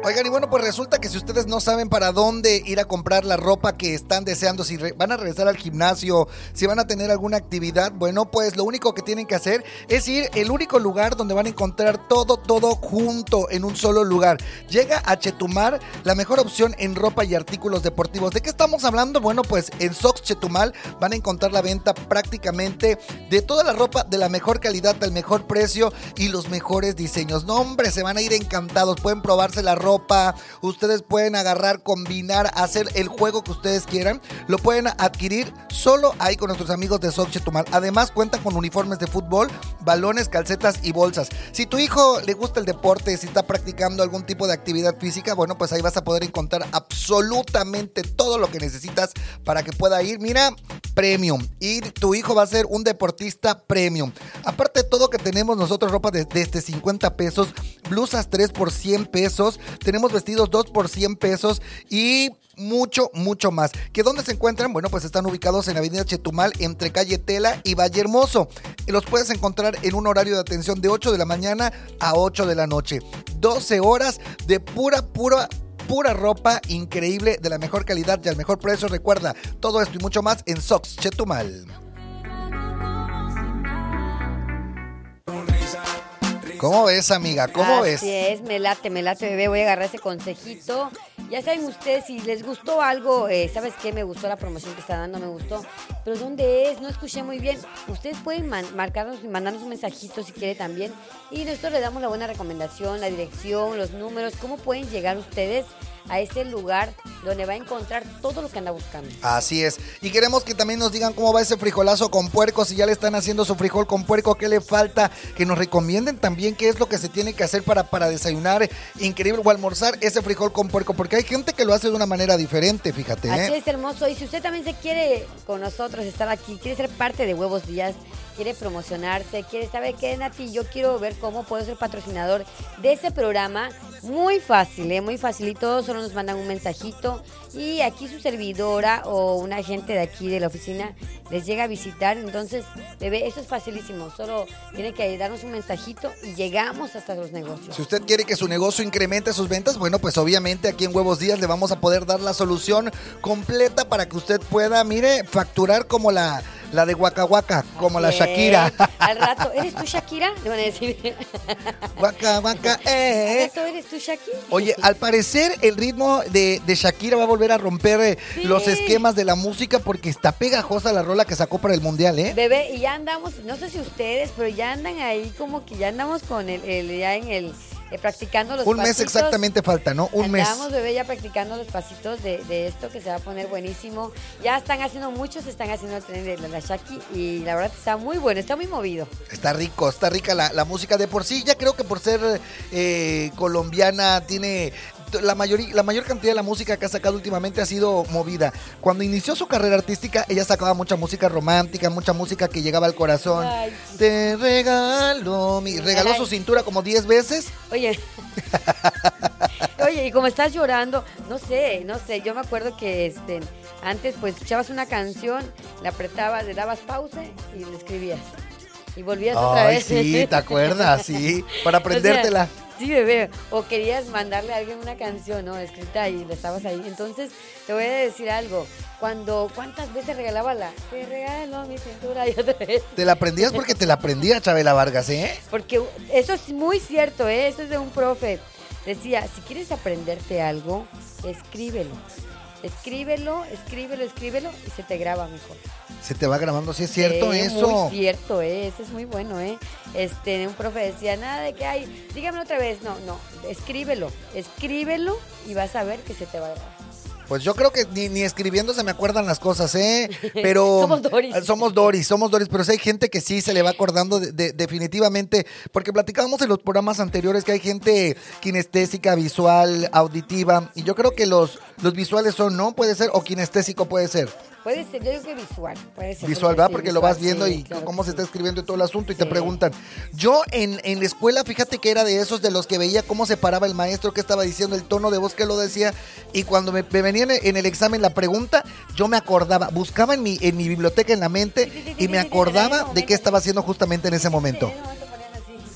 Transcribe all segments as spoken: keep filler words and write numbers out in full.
Oigan, y bueno, pues resulta que si ustedes no saben para dónde ir a comprar la ropa que están deseando, si re- van a regresar al gimnasio, si van a tener alguna actividad, bueno, pues lo único que tienen que hacer es ir el único lugar donde van a encontrar todo, todo junto en un solo lugar. Llega a Chetumal, la mejor opción en ropa y artículos deportivos. ¿De qué estamos hablando? Bueno, pues en Socks Chetumal van a encontrar la venta prácticamente de toda la ropa de la mejor calidad, al mejor precio y los mejores diseños. No, hombre, se van a ir encantados. Pueden probarse la ropa. Ustedes pueden agarrar, combinar, hacer el juego que ustedes quieran. Lo pueden adquirir solo ahí con nuestros amigos de Socks Chetumal. Además cuentan con uniformes de fútbol, balones, calcetas y bolsas. Si tu hijo le gusta el deporte, si está practicando algún tipo de actividad física, bueno, pues ahí vas a poder encontrar absolutamente todo lo que necesitas para que pueda ir, mira, premium. Y tu hijo va a ser un deportista premium. Aparte de todo que tenemos nosotros ropa de, desde cincuenta pesos, blusas tres por cien pesos, tenemos vestidos dos por cien pesos y mucho, mucho más. ¿Que dónde se encuentran? Bueno, pues están ubicados en Avenida Chetumal, entre Calle Tela y Valle Hermoso. Los puedes encontrar en un horario de atención de ocho de la mañana a ocho de la noche. doce horas de pura, pura... Pura ropa increíble, de la mejor calidad y al mejor precio. Recuerda, todo esto y mucho más en Socks Chetumal. ¿Cómo ves, amiga? ¿Cómo Así ves? Así es, me late, me late, bebé. Voy a agarrar ese consejito. Ya saben ustedes, si les gustó algo, eh, ¿sabes qué? Me gustó la promoción que está dando, me gustó. Pero ¿dónde es? No escuché muy bien. Ustedes pueden man- marcarnos y mandarnos un mensajito si quiere también. Y nosotros le damos la buena recomendación, la dirección, los números. ¿Cómo pueden llegar ustedes a ese lugar donde va a encontrar todo lo que anda buscando? Así es. Y queremos que también nos digan cómo va ese frijolazo con puerco, si ya le están haciendo su frijol con puerco, qué le falta, que nos recomienden también qué es lo que se tiene que hacer para, para desayunar increíble o almorzar ese frijol con puerco, porque hay gente que lo hace de una manera diferente, fíjate. Así ¿eh? es, hermoso. Y si usted también se quiere con nosotros estar aquí, quiere ser parte de Huevos Díaz, quiere promocionarse, quiere saber qué, Nati, yo quiero ver cómo puedo ser patrocinador de ese programa, muy fácil, ¿eh? Muy facilito, solo nos mandan un mensajito y aquí su servidora o un agente de aquí de la oficina les llega a visitar. Entonces, bebé, eso es facilísimo, solo tiene que darnos un mensajito y llegamos hasta los negocios. Si usted quiere que su negocio incremente sus ventas, bueno, pues obviamente aquí en Huevos Díaz le vamos a poder dar la solución completa para que usted pueda, mire, facturar como la... La de Waka Waka, como la Shakira. Al rato, ¿eres tú Shakira? Le van a decir. Waka Waka, eh. ¿Al rato eres tú Shakira? Oye, al parecer el ritmo de, de Shakira va a volver a romper eh, Sí. los esquemas de la música porque está pegajosa la rola que sacó para el Mundial, ¿eh? Bebé, y ya andamos, no sé si ustedes, pero ya andan ahí como que ya andamos con el, el ya en el, eh, practicando los Un pasitos. mes exactamente falta, ¿no? Un mes. Andamos, bebé, ya practicando los pasitos de, de esto que se va a poner buenísimo. Ya están haciendo, muchos están haciendo el tren de la, la Shaki y la verdad está muy bueno, está muy movido. Está rico, está rica la, la música de por sí. Ya creo que por ser eh, colombiana tiene... La, mayoría, la mayor cantidad de la música que ha sacado últimamente ha sido movida. Cuando inició su carrera artística, ella sacaba mucha música romántica, mucha música que llegaba al corazón. Ay, sí. Te regalo mi... Regaló Ay. su cintura como diez veces. Oye, oye, y como estás llorando, no sé, no sé, yo me acuerdo que este, antes pues escuchabas una canción, la apretabas, le dabas pausa y le escribías. Y volvías otra Ay, vez. sí, ¿te acuerdas? Sí, para aprendértela. O sea, sí, bebé. O querías mandarle a alguien una canción, ¿no? Escrita y la estabas ahí. Entonces, te voy a decir algo. Cuando, ¿cuántas veces regalaba la? Te regalo mi cintura y otra vez. Te la aprendías porque te la aprendía Chabela Vargas, ¿eh? Porque eso es muy cierto, ¿eh? Eso es de un profe. Decía, si quieres aprenderte algo, escríbelo. Escríbelo, escríbelo, escríbelo y se te graba mejor. Se te va grabando, sí es cierto Sí, eso. Muy cierto, ¿eh? Eso es muy bueno, ¿eh? Este, un profe decía, nada de que hay, dígame otra vez. No, no, escríbelo, escríbelo y vas a ver que se te va a grabar. Pues yo creo que ni, ni escribiendo se me acuerdan las cosas, ¿eh? Pero Somos Doris. Somos Doris, somos Doris, pero sí hay gente que sí se le va acordando de, de, definitivamente, porque platicábamos en los programas anteriores que hay gente kinestésica, visual, auditiva, y yo creo que los, los visuales son, ¿no? Puede ser, o kinestésico puede ser. Puede ser, yo digo que visual, puede ser. Visual, ¿verdad? sí, Porque visual, lo vas viendo sí, y claro cómo que se sí. está escribiendo y todo el asunto y te Sí. preguntan. Yo en, en la escuela, fíjate que era de esos de los que veía cómo se paraba el maestro, qué estaba diciendo, el tono de voz que lo decía, y cuando me, me venía en el, en el examen la pregunta, yo me acordaba, buscaba en mi, en mi biblioteca en la mente y me acordaba de qué estaba haciendo justamente en ese momento.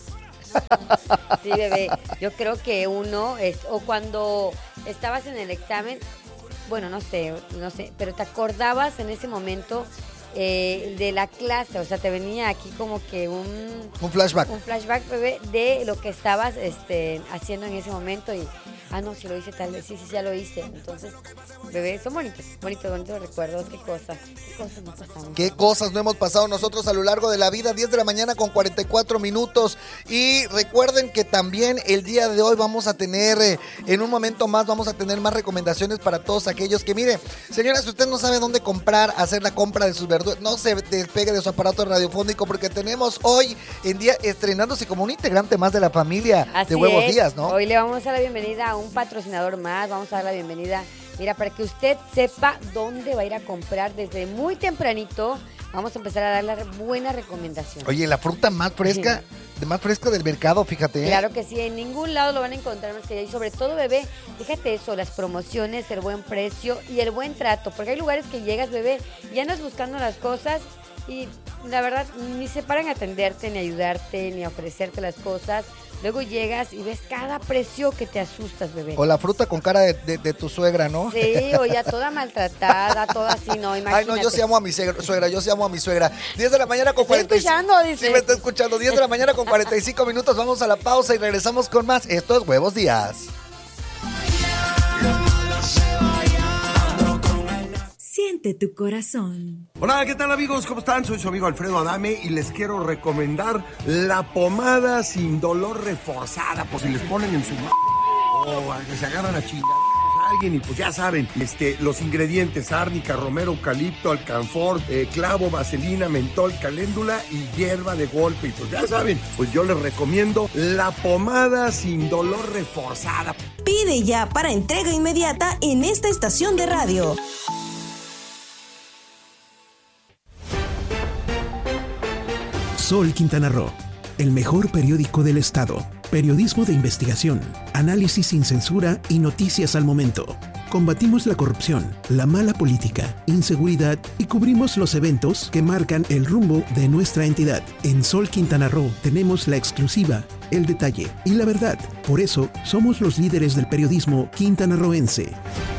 Sí, bebé. Yo creo que uno es, o cuando estabas en el examen, bueno, no sé, no sé, pero te acordabas en ese momento eh, de la clase, o sea, te venía aquí como que un... Un flashback. Un flashback, bebé, de lo que estabas este, haciendo en ese momento y, ah, no, si lo hice tal vez, sí, sí, ya lo hice. Entonces, bebé, son bonitos, bonitos, bonitos recuerdos, qué cosas, qué cosas nos pasamos. Qué cosas no hemos pasado nosotros a lo largo de la vida, diez de la mañana con cuarenta y cuatro minutos. Y recuerden que también el día de hoy vamos a tener, eh, en un momento más, vamos a tener más recomendaciones para todos aquellos que, mire, señora, si usted no sabe dónde comprar, hacer la compra de sus verduras, no se despegue de su aparato radiofónico porque tenemos hoy en día estrenándose como un integrante más de la familia Así de Huevos es. Días, ¿no? Hoy le vamos a dar la bienvenida a un patrocinador más, vamos a dar la bienvenida, mira, para que usted sepa dónde va a ir a comprar desde muy tempranito. Vamos a empezar a dar la buena recomendación. Oye, la fruta más fresca, de más fresca del mercado, fíjate. ¿eh? Claro que sí, en ningún lado lo van a encontrar más que allá. Y sobre todo, bebé, fíjate eso, las promociones, el buen precio y el buen trato. Porque hay lugares que llegas, bebé, y andas buscando las cosas y la verdad ni se paran a atenderte, ni a ayudarte, ni a ofrecerte las cosas. Luego llegas y ves cada precio que te asustas, bebé. O la fruta con cara de, de, de tu suegra, ¿no? Sí, o ya toda maltratada, toda así, no, imagínate. Ay, no, yo sí amo a mi suegra, yo sí amo a mi suegra. diez de la mañana con cuarenta y cinco. ¿Estoy escuchando? Dice. Sí, me está escuchando. diez de la mañana con cuarenta y cinco minutos. Vamos a la pausa y regresamos con más. Esto es Huevos Días. Siente tu corazón. Hola, ¿qué tal amigos? ¿Cómo están? Soy su amigo Alfredo Adame y les quiero recomendar la pomada sin dolor reforzada. Pues si les ponen en su m***, o a que se agarran a chingar a alguien y pues ya saben, este, los ingredientes: árnica, romero, eucalipto, alcanfor, eh, clavo, vaselina, mentol, caléndula y hierba de golpe. Y pues ya saben, pues yo les recomiendo la pomada sin dolor reforzada. Pide ya para entrega inmediata en esta estación de radio. Sol Quintana Roo, el mejor periódico del estado. Periodismo de investigación, análisis sin censura y noticias al momento. Combatimos la corrupción, la mala política, inseguridad y cubrimos los eventos que marcan el rumbo de nuestra entidad. En Sol Quintana Roo tenemos la exclusiva, el detalle y la verdad. Por eso somos los líderes del periodismo quintanarroense.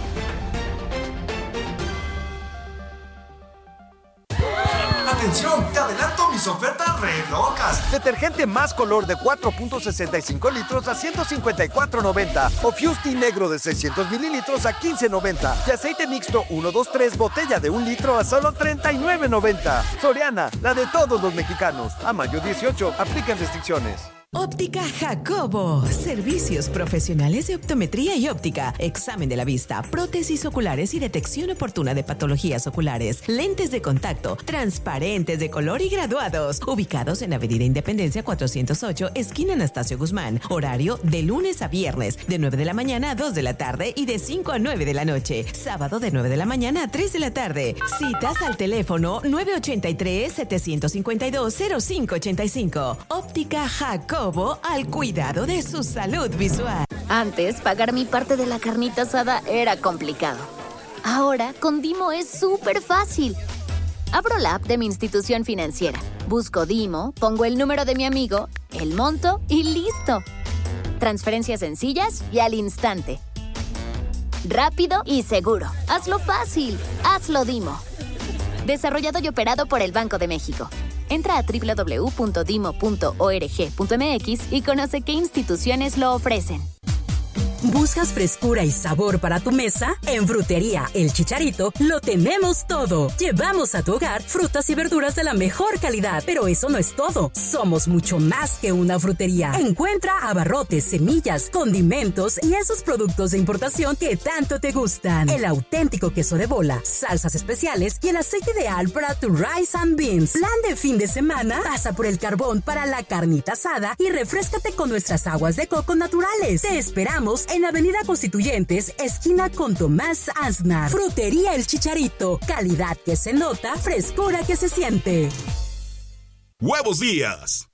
¡Atención! ¡Te adelanto mis ofertas re locas! Detergente más color de cuatro punto sesenta y cinco litros a ciento cincuenta y cuatro noventa. O Fusti negro de seiscientos mililitros a quince noventa. Y aceite mixto uno dos tres botella de un litro a solo treinta y nueve noventa. Soriana, la de todos los mexicanos. A mayo dieciocho, aplican restricciones. Óptica Jacobo. Servicios profesionales de optometría y óptica. Examen de la vista, prótesis oculares y detección oportuna de patologías oculares. Lentes de contacto, transparentes de color y graduados. Ubicados en Avenida Independencia cuatrocientos ocho, esquina Anastasio Guzmán. Horario de lunes a viernes, de nueve de la mañana a dos de la tarde y de cinco a nueve de la noche. Sábado de nueve de la mañana a tres de la tarde. Citas al teléfono nueve ochenta y tres, setecientos cincuenta y dos, cero cinco ochenta y cinco. Óptica Jacobo. Al cuidado de su salud visual. Antes, pagar mi parte de la carnita asada era complicado. Ahora, con Dimo es súper fácil. Abro la app de mi institución financiera, busco Dimo, pongo el número de mi amigo, el monto y listo. Transferencias sencillas y al instante. Rápido y seguro. Hazlo fácil. Hazlo Dimo. Desarrollado y operado por el Banco de México. Entra a doble u doble u doble u punto dimo punto org punto m x y conoce qué instituciones lo ofrecen. ¿Buscas frescura y sabor para tu mesa? En Frutería El Chicharito lo tenemos todo. Llevamos a tu hogar frutas y verduras de la mejor calidad. Pero eso no es todo. Somos mucho más que una frutería. Encuentra abarrotes, semillas, condimentos y esos productos de importación que tanto te gustan. El auténtico queso de bola, salsas especiales y el aceite ideal para tu rice and beans. Plan de fin de semana, pasa por el carbón para la carnita asada y refréscate con nuestras aguas de coco naturales. Te esperamos en Avenida Constituyentes, esquina con Tomás Aznar. Frutería El Chicharito. Calidad que se nota, frescura que se siente. Huevos Días.